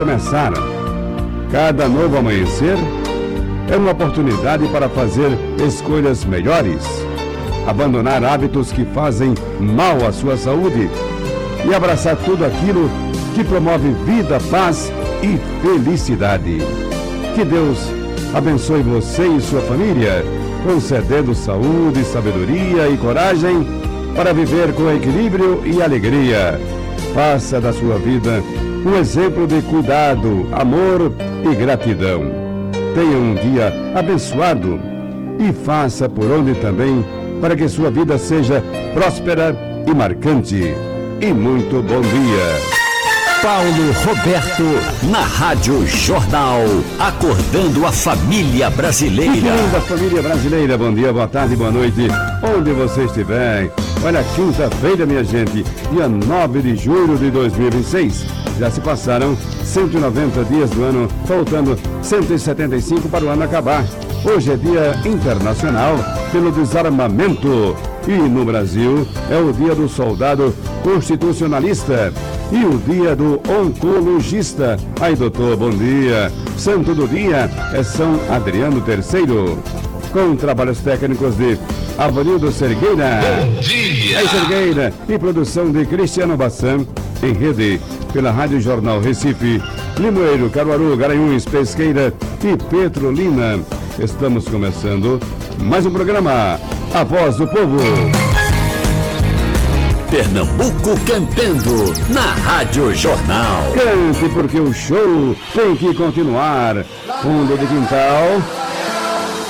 começar. Cada novo amanhecer é uma oportunidade para fazer escolhas melhores, abandonar hábitos que fazem mal à sua saúde e abraçar tudo aquilo que promove vida, paz e felicidade. Que Deus abençoe você e sua família, concedendo saúde, sabedoria e coragem para viver com equilíbrio e alegria. Faça da sua vida um exemplo de cuidado, amor e gratidão. Tenha um dia abençoado e faça por onde também para que sua vida seja próspera e marcante. E muito bom dia. Paulo Roberto, na Rádio Jornal, acordando a família brasileira. Que linda família brasileira, bom dia, boa tarde, boa noite, onde você estiver. Olha, quinta-feira, minha gente, dia 9 de julho de 2026. Já se passaram 190 dias do ano, faltando 175 para o ano acabar. Hoje é Dia Internacional pelo Desarmamento e no Brasil é o Dia do Soldado Constitucionalista e o Dia do Oncologista. Aí, doutor, bom dia. Santo do dia é São Adriano III, com trabalhos técnicos de Avanildo Sergueira. Bom dia! Aí, Sergueira, e produção de Cristiano Bassan, em rede pela Rádio Jornal Recife, Limoeiro, Caruaru, Garanhuns, Pesqueira e Petrolina. Estamos começando mais um programa, A Voz do Povo. Pernambuco cantando, na Rádio Jornal. Cante porque o show tem que continuar. Fundo de quintal,